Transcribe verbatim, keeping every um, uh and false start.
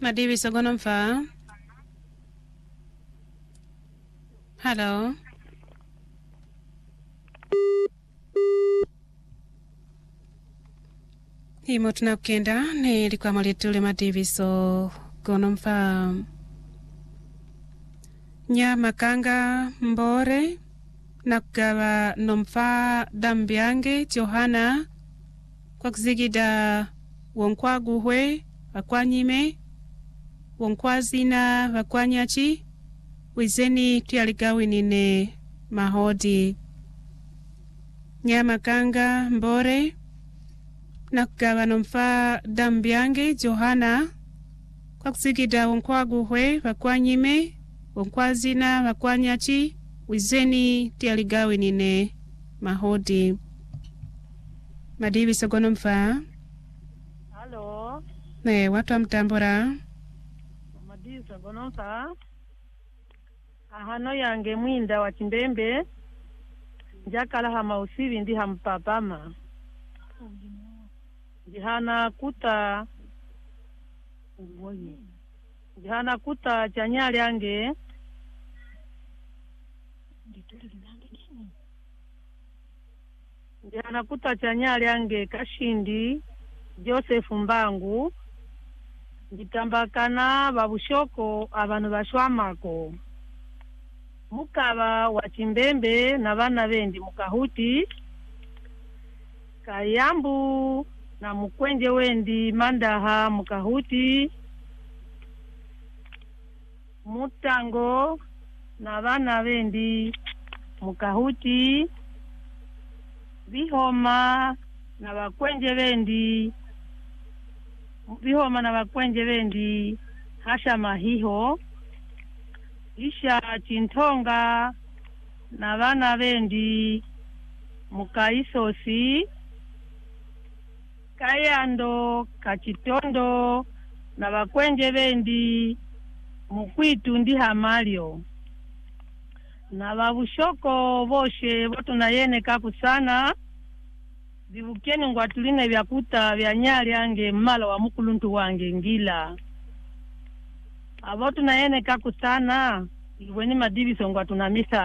Madivi sogono mfa. Hello. Himo tunakenda ni likuwa mwalitule Madivi sogono mfa. Nya makanga mbore na kugawa nomfa dambyange Johana kwa kuzigida wonkwaguhwe wakwanyime wonkwazina wakwanyachi wizeni tuyaligawinine mahodi. Nya makanga mbore na kugawa nomfa dambyange Johana kwa kuzigida wonkwaguhwe wakwanyime wonkwazina wakwanyachi wizeni tuyaligawinine mahodi. Madivi sogono mfa. Halo. Ne watu wa mtambura. Madivi sogono mfa. Ahano yange mwinda wa Chimbembe. Njakala hama usivi ndi hampapama. Jihana kuta Jihana kuta chanyali yange. Jihana kuta chanyali yange Kashindi Joseph Mbangu. Jitambakana babushoko abantu bashwamako. Mukaba wa Chimbembe na bana bendi mukahuti. Kayambu na mukwenje wendi mandaha mukahuti. Mutango na bana bendi mukahuti. Bihoma na bakwenje bendi Bihoma na bakwenje bendi hasha mahiho. Isha Chintonga na bana bendi mukaisosi. Kayando Kachitondo na bakwenje bendi mukwitu ndi hamalio. Na babushoko boshe boto na yene kakusana. Zibukeni ngwatuline vyakuta vya nyali yange mmalo wa mukuluntu wange ngila. Abotu na yene kakusana. Iweni Madivi songwa tunamisa.